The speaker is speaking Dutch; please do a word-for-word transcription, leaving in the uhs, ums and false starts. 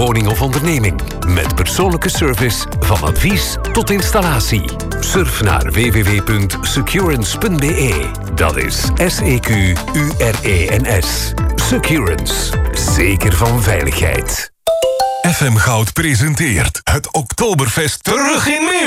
woning of onderneming. Met persoonlijke service van advies tot installatie. Surf naar w w w punt securance punt b e. Dat is S E Q U R E N S. Securance. Zeker van veiligheid. F M Goud presenteert het Oktoberfest terug in Meer.